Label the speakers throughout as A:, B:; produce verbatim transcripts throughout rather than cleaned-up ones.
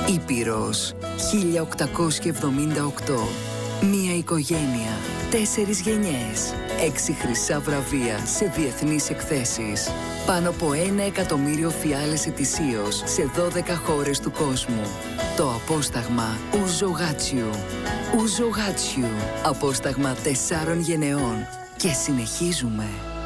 A: Ήπειρος χίλια οκτακόσια εβδομήντα οκτώ. Μία οικογένεια, τέσσερις γενιές, έξι χρυσά βραβεία σε διεθνείς εκθέσεις. Πάνω από ένα εκατομμύριο φιάλες ετησίως σε δώδεκα χώρες του κόσμου. Το απόσταγμα Ouzo Gatchou. Ouzo Gatchou. Απόσταγμα τεσσάρων γενεών. Και συνεχίζουμε.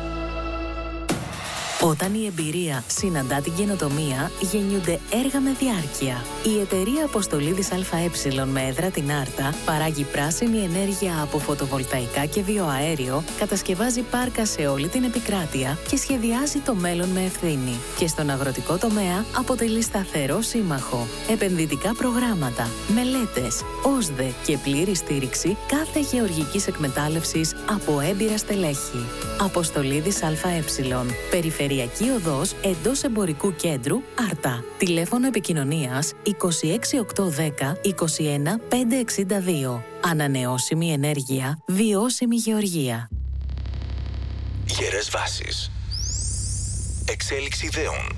B: Όταν η εμπειρία συναντά την καινοτομία, γεννιούνται έργα με διάρκεια. Η εταιρεία Αποστολίδης ΑΕ με έδρα την Άρτα παράγει πράσινη ενέργεια από φωτοβολταϊκά και βιοαέριο, κατασκευάζει πάρκα σε όλη την επικράτεια και σχεδιάζει το μέλλον με ευθύνη. Και στον αγροτικό τομέα αποτελεί σταθερό σύμμαχο. Επενδυτικά προγράμματα, μελέτες, ΟΣΔΕ και πλήρη στήριξη κάθε γεωργικής εκμετάλλευσης από έμπειρα στελέχη. Αποστολίδης ΑΕ. Περιφερειακή οδός εντός εμπορικού κέντρου Άρτα. Τηλέφωνο επικοινωνίας είκοσι έξι οκτακόσια δέκα είκοσι ένα πεντακόσια εξήντα δύο. Ανανεώσιμη ενέργεια, βιώσιμη γεωργία.
C: Γερές βάσεις. Εξέλιξη ιδεών.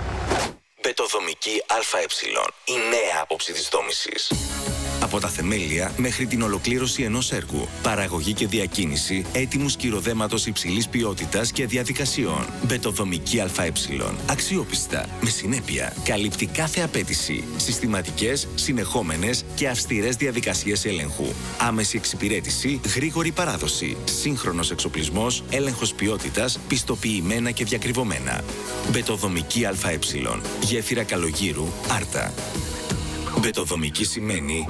C: Μπετοδομική ΑΕ. Η νέα άποψη της δόμησης. Από τα θεμέλια μέχρι την ολοκλήρωση ενός έργου. Παραγωγή και διακίνηση έτοιμου σκυροδέματος υψηλής ποιότητας και διαδικασιών. Μπετοδομική ΑΕ. Αξιόπιστα, με συνέπεια. Καλύπτει κάθε απέτηση. Συστηματικές, συνεχόμενες και αυστηρές διαδικασίες έλεγχου. Άμεση εξυπηρέτηση, γρήγορη παράδοση. Σύγχρονος εξοπλισμός, έλεγχος ποιότητας, πιστοποιημένα και διακριβωμένα. Μπετοδομική ΑΕ. Γέφυρα Καλογύρου, Άρτα. Μπετοδομική σημαίνει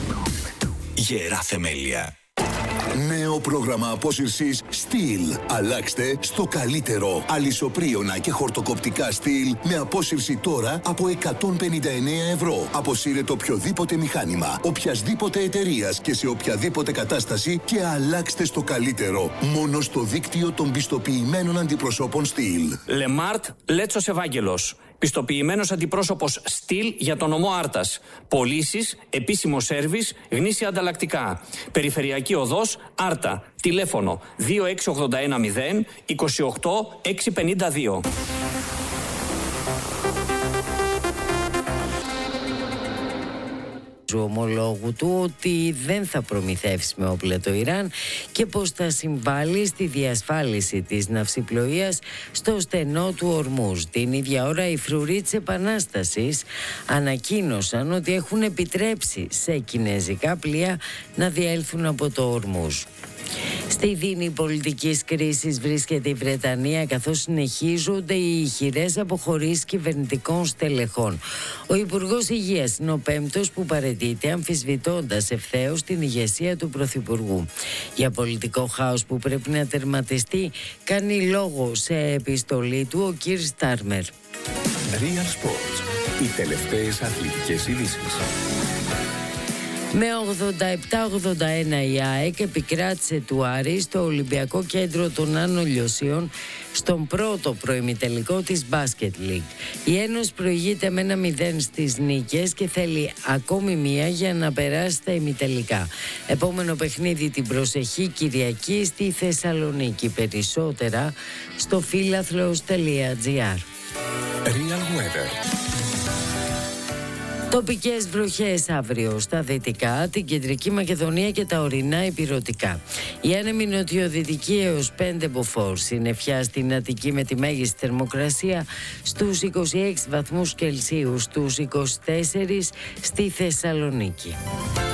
C: γερά θεμέλια.
D: Νέο πρόγραμμα απόσυρσης Steel. Αλλάξτε στο καλύτερο. Αλυσοπρίωνα και χορτοκοπτικά Steel με απόσυρση τώρα από εκατόν πενήντα εννέα ευρώ. Αποσύρετε οποιοδήποτε μηχάνημα, οποιασδήποτε εταιρείας και σε οποιαδήποτε κατάσταση και αλλάξτε στο καλύτερο. Μόνο στο δίκτυο των πιστοποιημένων αντιπροσώπων Steel.
E: Λεμάρτ Λέτσος Ευάγγελος. Πιστοποιημένος αντιπρόσωπος Στυλ για τον νομό Άρτας. Πωλήσεις, επίσημο σέρβις, γνήσια ανταλλακτικά. Περιφερειακή οδός Άρτα. Τηλέφωνο δύο έξι οκτώ ένα μηδέν είκοσι οκτώ έξι πενήντα δύο.
F: Του ομολόγου του ότι δεν θα προμηθεύσει με όπλα το Ιράν και πως θα συμβάλλει στη διασφάλιση της ναυσιπλοείας στο στενό του Ορμούζ. Την ίδια ώρα οι φρουροί της Επανάστασης ανακοίνωσαν ότι έχουν επιτρέψει σε κινέζικα πλοία να διέλθουν από το Ορμούζ. Στη δίνη πολιτικής κρίσης βρίσκεται η Βρετανία, καθώς συνεχίζονται οι ηχηρές αποχωρήσεις κυβερνητικών στελεχών. Ο Υπουργός Υγείας είναι ο πέμπτος που παραιτείται, αμφισβητώντας ευθέως την ηγεσία του Πρωθυπουργού. Για πολιτικό χάος που πρέπει να τερματιστεί, κάνει λόγο σε επιστολή του ο Κιρ Στάρμερ.
G: Real Sports. Οι τελευταίες αθλητικές ειδήσεις.
F: Με ογδόντα επτά ογδόντα ένα η ΑΕΚ επικράτησε του Άρη στο Ολυμπιακό Κέντρο των Άνω Λιωσίων στον πρώτο προημιτελικό της Basket League. Η Ένωση προηγείται με ένα μηδέν στις νίκες και θέλει ακόμη μία για να περάσει στα ημιτελικά. Επόμενο παιχνίδι την προσεχή Κυριακή στη Θεσσαλονίκη. Περισσότερα στο φίλαθλος τελεία τζι άρ.
G: Real Weather.
F: Τοπικές βροχές αύριο στα δυτικά, την Κεντρική Μακεδονία και τα ορεινά ηπειρωτικά. Η άνεμη νοτιοδυτική έως πέντε μποφόρ. Συννεφιά στην Αττική με τη μέγιστη θερμοκρασία στους είκοσι έξι βαθμούς Κελσίου, στους είκοσι τέσσερα στη Θεσσαλονίκη.